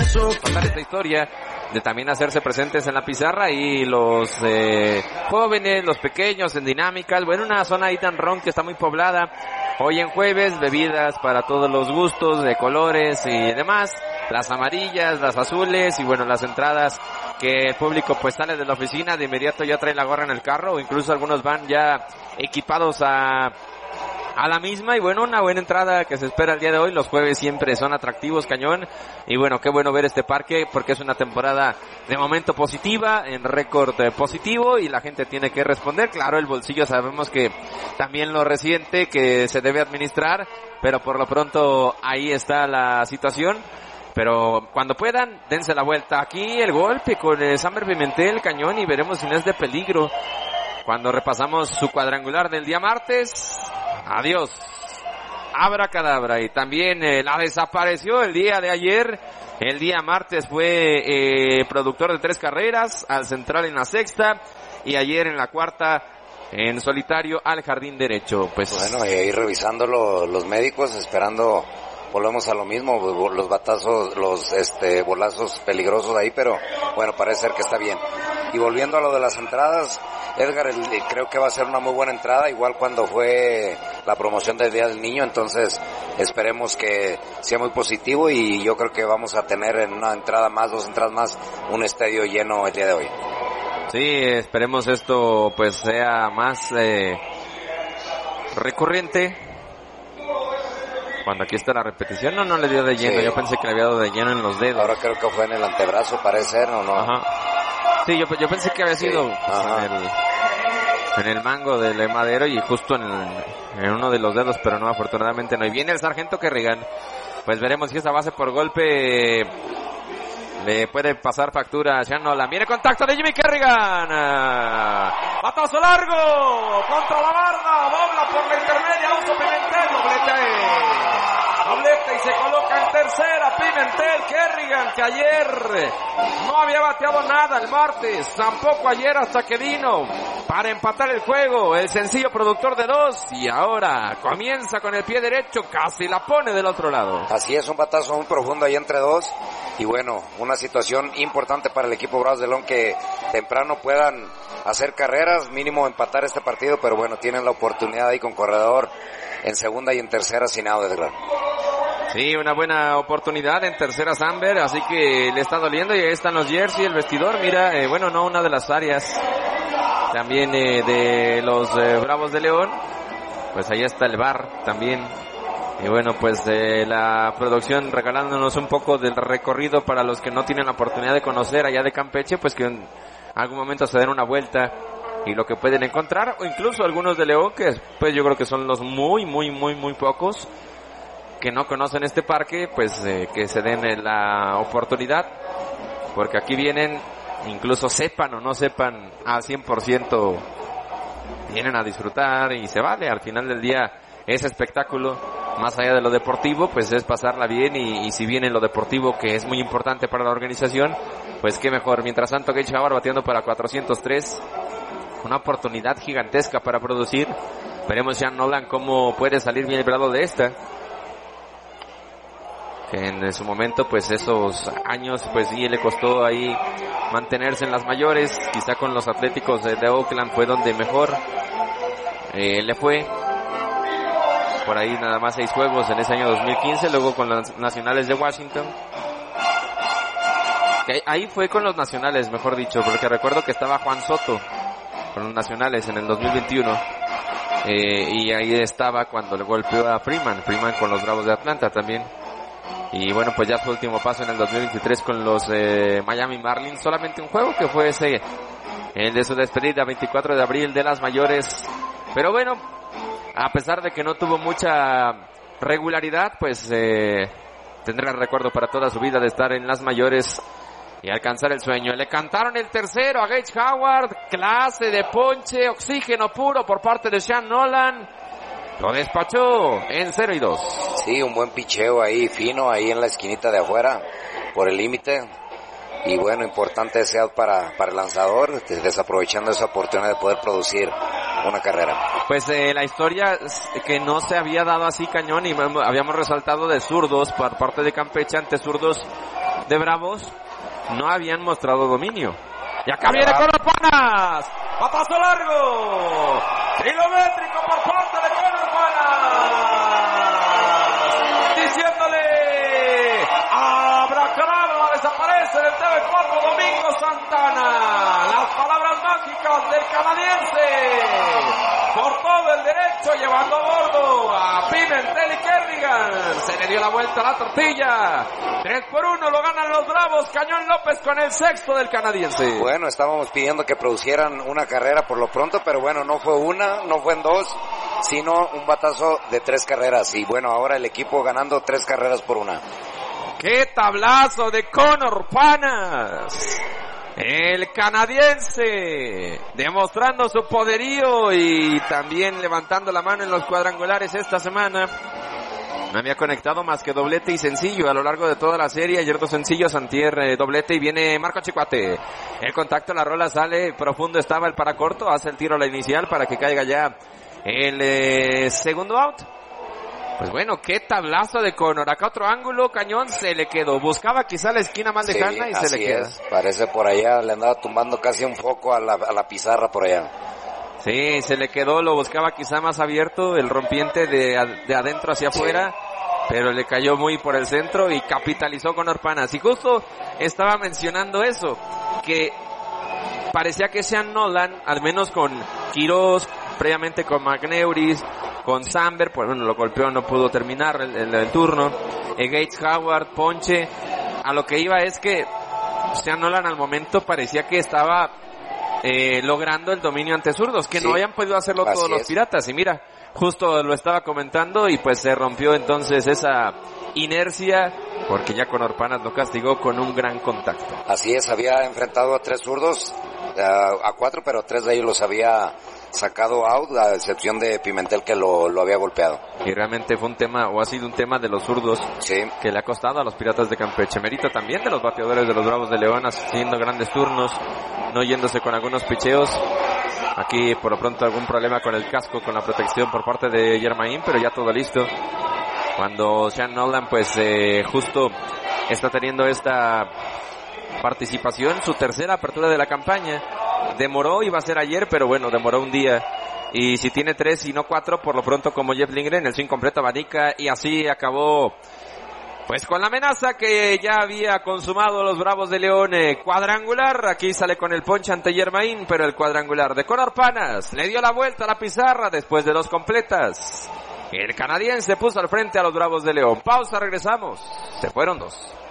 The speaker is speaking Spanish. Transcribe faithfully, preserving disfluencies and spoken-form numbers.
contar esta historia de también hacerse presentes en la pizarra y los eh, jóvenes, los pequeños en dinámicas. Bueno, una zona ahí tan ron que está muy poblada. Hoy en jueves, bebidas para todos los gustos, de colores y demás. Las amarillas, las azules y bueno, las entradas que el público pues sale de la oficina, de inmediato ya trae la gorra en el carro, o incluso algunos van ya equipados a... a la misma. Y bueno, una buena entrada que se espera el día de hoy. Los jueves siempre son atractivos, cañón, y bueno, qué bueno ver este parque porque es una temporada de momento positiva, en récord eh, positivo, y la gente tiene que responder. Claro, el bolsillo sabemos que también lo resiente, que se debe administrar, pero por lo pronto ahí está la situación. Pero cuando puedan, dense la vuelta. Aquí el golpe con el Samber Pimentel, cañón, y veremos si no es de peligro cuando repasamos su cuadrangular del día martes. Adiós, abracadabra. Y también eh, la desapareció el día de ayer. El día martes fue eh, productor de tres carreras, al central en la sexta, y ayer en la cuarta en solitario al jardín derecho. Pues bueno, y ahí revisándolo los médicos, esperando, volvemos a lo mismo, los batazos, los este bolazos peligrosos ahí, pero bueno, parece ser que está bien. Y volviendo a lo de las entradas, Edgar, el, creo que va a ser una muy buena entrada, igual cuando fue la promoción del Día del Niño, entonces esperemos que sea muy positivo, y yo creo que vamos a tener en una entrada más, dos entradas más, un estadio lleno el día de hoy. Sí, esperemos esto pues sea más eh, recurrente. Cuando aquí está la repetición, no, no le dio de lleno, sí. Yo pensé que le había dado de lleno en los dedos. Ahora creo que fue en el antebrazo, parece ser, ¿o no? Ajá. Sí, yo, yo pensé que había sido sí. en, el, en el mango del madero y justo en, el, en uno de los dedos, pero no, afortunadamente no. Y viene el sargento Kerrigan. Pues veremos si esa base por golpe le puede pasar factura a Sean Nolan. Viene contacto de Jimmy Kerrigan. Batazo largo contra la barda. Dobla por la intermedia. Uso Pimentel. Doblete. Doblete y se coloca en tercera Pimentel. Kerrigan, que ayer no había bateado nada el martes, tampoco ayer hasta que vino para empatar el juego, el sencillo productor de dos, y ahora comienza con el pie derecho, casi la pone del otro lado. Así es, un batazo muy profundo ahí entre dos, y bueno, una situación importante para el equipo Bravos de León, que temprano puedan hacer carreras, mínimo empatar este partido, pero bueno, tienen la oportunidad ahí con corredor en segunda y en tercera sin out, Edgar. Sí, una buena oportunidad en tercera Samber, así que le está doliendo, y ahí están los jerseys, el vestidor, mira, eh, bueno, no, una de las áreas también eh, de los eh, Bravos de León, pues ahí está el bar también, y bueno, pues eh, la producción regalándonos un poco del recorrido para los que no tienen la oportunidad de conocer allá de Campeche, pues que en algún momento se den una vuelta y lo que pueden encontrar, o incluso algunos de León, que pues yo creo que son los muy, muy, muy, muy pocos que no conocen este parque, pues eh, que se den eh, la oportunidad, porque aquí vienen, incluso sepan o no sepan al cien por ciento, vienen a disfrutar y se vale. Al final del día, ese espectáculo, más allá de lo deportivo, pues es pasarla bien, y, y si viene lo deportivo, que es muy importante para la organización, pues qué mejor. Mientras tanto, Gage Howard bateando para cuatrocientos tres, una oportunidad gigantesca para producir. Veremos Sean Nolan cómo puede salir bien librado de esta, que en su momento, pues esos años, pues sí le costó ahí mantenerse en las mayores. Quizá con los Atléticos de, de Oakland fue donde mejor eh, le fue. Por ahí nada más seis juegos en ese año dos mil quince, luego con los Nacionales de Washington. Que ahí fue con los Nacionales, mejor dicho, porque recuerdo que estaba Juan Soto con los Nacionales en el dos mil veintiuno. Eh, y ahí estaba cuando le golpeó a Freeman, Freeman con los Bravos de Atlanta también. Y bueno, pues ya su último paso en el dos mil veintitrés con los eh, Miami Marlins, solamente un juego, que fue ese, el de su despedida, veinticuatro de abril de las mayores. Pero bueno, a pesar de que no tuvo mucha regularidad, pues eh, tendrá el recuerdo para toda su vida de estar en las mayores y alcanzar el sueño. Le cantaron el tercero a Gage Howard, clase de ponche, oxígeno puro por parte de Sean Nolan. Lo despachó en cero y dos. Sí, un buen picheo ahí, fino, ahí en la esquinita de afuera, por el límite. Y bueno, importante ese out para, para el lanzador, desaprovechando esa oportunidad de poder producir una carrera. Pues eh, la historia que no se había dado así, cañón, y habíamos resaltado de zurdos por parte de Campeche ante zurdos de Bravos no habían mostrado dominio. Y acá viene Conor Panas. Papazo largo. Kilométrico por parte de Conor Panas. Diciéndole, abracadabra, desaparece del T V cuatro Domingo Santana. Las palabras mágicas del canadiense. Por todo el derecho, llevando a bordo a Pimentel y Kerrigan. Se le dio la vuelta a la tortilla. tres por uno lo ganan los Bravos. Cañón López con el sexto del canadiense. Bueno, estábamos pidiendo que producieran una carrera por lo pronto, pero bueno, no fue una, no fue en dos, sino un batazo de tres carreras. Y bueno, ahora el equipo ganando tres carreras por una. ¡Qué tablazo de Conor Panas! El canadiense demostrando su poderío y también levantando la mano en los cuadrangulares esta semana. No había conectado más que doblete y sencillo a lo largo de toda la serie. Ayer dos sencillos, antier eh, doblete y viene Marco Chicuate. El contacto, la rola sale profundo, estaba el paracorto, hace el tiro a la inicial para que caiga ya el eh, segundo out. Pues bueno, qué tablazo de Conor. Acá otro ángulo, Cañón, se le quedó. Buscaba quizá la esquina más lejana sí, y se le queda. Es. Parece por allá, le andaba tumbando casi un foco a la, a la pizarra por allá. Sí, se le quedó, lo buscaba quizá más abierto, el rompiente de, de adentro hacia afuera, sí. Pero le cayó muy por el centro y capitalizó Conor Panas. Y justo estaba mencionando eso, que parecía que Sean Nolan, al menos con Quiroz, previamente con McNeuris, con Samber, pues bueno, lo golpeó, no pudo terminar el, el, el turno. Eh, Gates Howard, ponche. A lo que iba es que Sean Nolan al momento parecía que estaba eh, logrando el dominio ante zurdos, que sí, no habían podido hacerlo todos los Piratas. Y mira, justo lo estaba comentando y pues se rompió entonces esa inercia, porque ya Conor Panas lo castigó con un gran contacto. Así es, había enfrentado a tres zurdos, a, a cuatro, pero tres de ellos los había sacado out, a excepción de Pimentel que lo, lo había golpeado. Y realmente fue un tema, o ha sido un tema de los zurdos, sí, que le ha costado a los Piratas de Campeche. Mérito también de los bateadores de los Bravos de León, haciendo grandes turnos, no yéndose con algunos picheos. Aquí por lo pronto algún problema con el casco, con la protección por parte de Yermain, pero ya todo listo. Cuando Sean Nolan pues eh, justo está teniendo esta participación, su tercera apertura de la campaña. Demoró, iba a ser ayer, pero bueno, demoró un día. Y si tiene tres y no cuatro, por lo pronto como Jeff Lindgren, el swing completo abanica y así acabó pues con la amenaza que ya había consumado los Bravos de León. Eh, cuadrangular, aquí sale con el ponche ante Yermain, pero el cuadrangular de Conor Panas le dio la vuelta a la pizarra después de dos completas. El canadiense puso al frente a los Bravos de León. Pausa, regresamos. Se fueron dos.